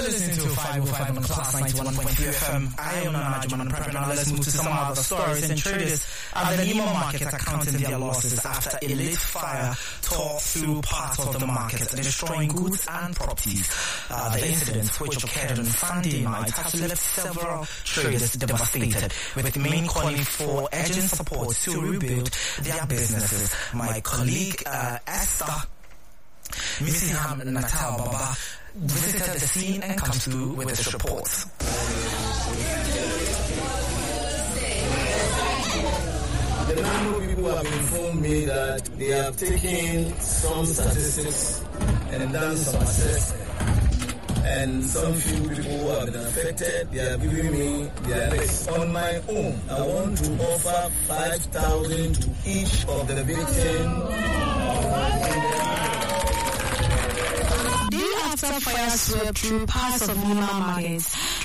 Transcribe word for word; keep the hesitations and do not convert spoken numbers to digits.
listening to five oh five on the Class ninety-one point three F M. I am Namajuman and Prep. Now let's move to some other stories. And traders at the Nima market are counting their losses after a late fire tore through parts of the market, destroying goods and properties. Uh, the incident, which occurred on Sunday night, has left several traders devastated, with many calling for urgent support to rebuild their businesses. My colleague uh, Esther Misiham Natal Baba visited the scene and comes through with this report. The number of people have informed me that they have taken some statistics and done some assessment. And some few people who have been affected, they are giving me their list. On my own, I want to offer five thousand to each of the victims. After fire swept through parts of Nima markets,